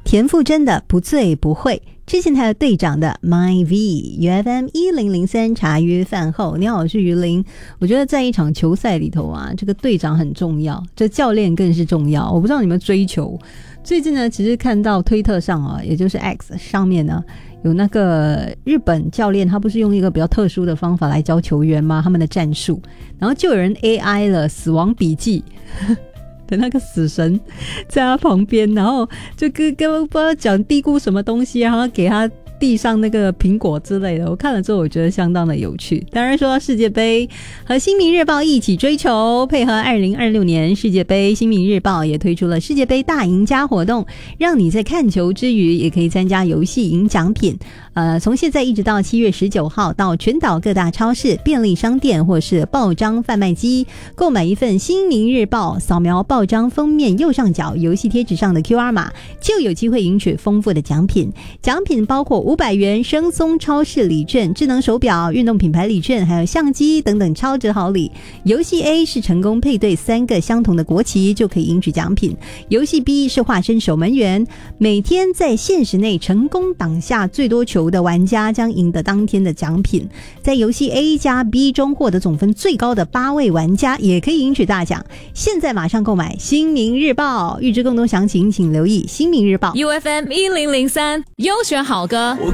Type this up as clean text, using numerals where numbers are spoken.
田馥甄的不醉不会，之前还有队长的 My V， UFM1003 茶余饭后。你好，我是于林。我觉得在一场球赛里头啊，这个队长很重要，这教练更是重要。我不知道你们追求，最近呢，其实看到推特上啊，也就是 X 上面呢，有那个日本教练，他不是用一个比较特殊的方法来教球员吗？他们的战术，然后就有人 AI 了死亡笔记的那个死神在他旁边，然后就跟不知道讲嘀咕什么东西，然后给他地上那个苹果之类的，我看了之后我觉得相当的有趣。当然说到世界杯，和新民日报一起追求，配合2026年世界杯，新民日报也推出了世界杯大赢家活动，让你在看球之余也可以参加游戏赢奖品。从现在一直到7月19号，到全岛各大超市、便利商店或是报章贩卖机购买一份新民日报，扫描报章封面右上角游戏贴纸上的 QR 码，就有机会赢取丰富的奖品。奖品包括500元生松超市礼券、智能手表、运动品牌礼券，还有相机等等超值好礼。游戏 A 是成功配对3个相同的国旗就可以赢取奖品，游戏 B 是化身守门员，每天在限时内成功挡下最多球的玩家将赢得当天的奖品。在游戏 A 加 B 中获得总分最高的8位玩家也可以赢取大奖。现在马上购买新民日报，预知更多详情请留意新民日报。 UFM1003 优选好歌